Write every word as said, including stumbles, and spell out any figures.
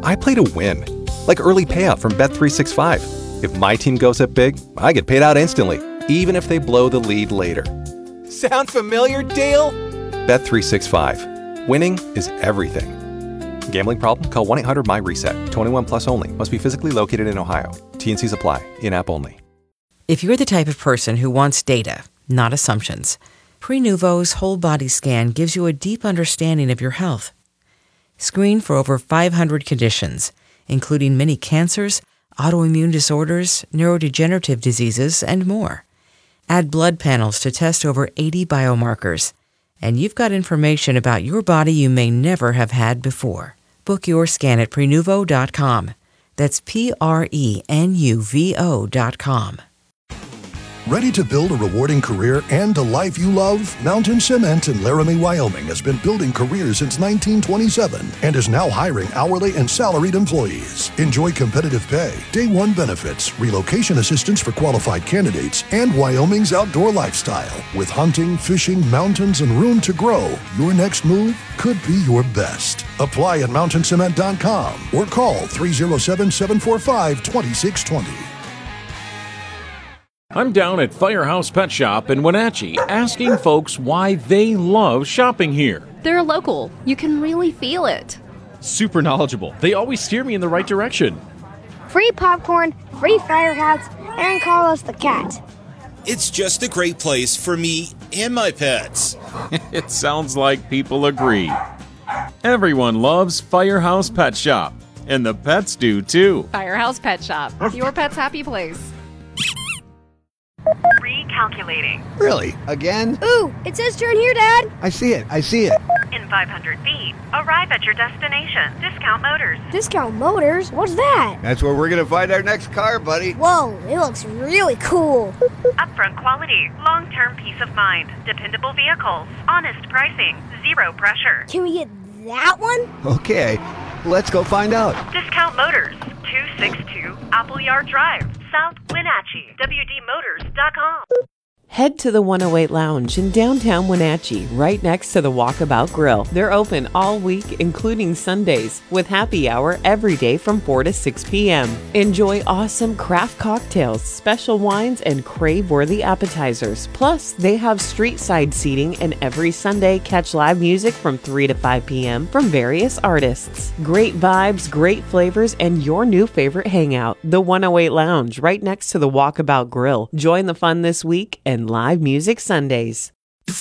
I play to win, like early payout from Bet three sixty-five. If my team goes up big, I get paid out instantly, even if they blow the lead later. Sound familiar, Dale? Bet three sixty-five. Winning is everything. Gambling problem? Call one eight hundred my reset. twenty-one plus only. Must be physically located in Ohio. T N Cs apply. In-app only. If you're the type of person who wants data, not assumptions, Prenuvo's whole body scan gives you a deep understanding of your health. Screen for over five hundred conditions, including many cancers, autoimmune disorders, neurodegenerative diseases, and more. Add blood panels to test over eighty biomarkers, and you've got information about your body you may never have had before. Book your scan at Prenuvo dot com. That's P R E N U V O dot com. Ready to build a rewarding career and a life you love? Mountain Cement in Laramie, Wyoming has been building careers since nineteen twenty-seven and is now hiring hourly and salaried employees. Enjoy competitive pay, day one benefits, relocation assistance for qualified candidates, and Wyoming's outdoor lifestyle. With hunting, fishing, mountains, and room to grow, your next move could be your best. Apply at mountain cement dot com or call three oh seven, seven four five, two six two zero. I'm down at Firehouse Pet Shop in Wenatchee asking folks why they love shopping here. They're local. You can really feel it. Super knowledgeable. They always steer me in the right direction. Free popcorn, free fire hats, and call us the cat. It's just a great place for me and my pets. It sounds like people agree. Everyone loves Firehouse Pet Shop, and the pets do too. Firehouse Pet Shop, your pet's happy place. Recalculating. Really? Again? Ooh, it says turn here, Dad. I see it. I see it. In five hundred feet, arrive at your destination. Discount Motors. Discount Motors? What's that? That's where we're going to find our next car, buddy. Whoa, it looks really cool. Upfront quality, long-term peace of mind, dependable vehicles, honest pricing, zero pressure. Can we get that one? Okay, let's go find out. Discount Motors, two sixty-two Appleyard Drive, South Wenatchee, W D motors dot com. Head to the one oh eight Lounge in downtown Wenatchee, right next to the Walkabout Grill. They're open all week, including Sundays, with happy hour every day from four to six p.m. Enjoy awesome craft cocktails, special wines, and crave-worthy appetizers. Plus, they have street-side seating, and every Sunday, catch live music from three to five p.m. from various artists. Great vibes, great flavors, and your new favorite hangout, the one oh eight Lounge, right next to the Walkabout Grill. Join the fun this week and live music Sundays.